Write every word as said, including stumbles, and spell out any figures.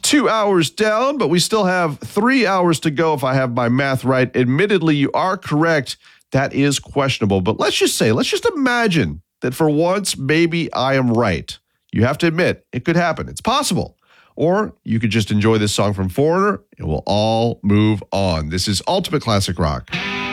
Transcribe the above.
two hours down, but we still have three hours to go if I have my math right. Admittedly, you are correct. That is questionable. But let's just say, let's just imagine that for once, maybe I am right. You have to admit, it could happen. It's possible. Or you could just enjoy this song from Foreigner, and we'll all move on. This is Ultimate Classic Rock.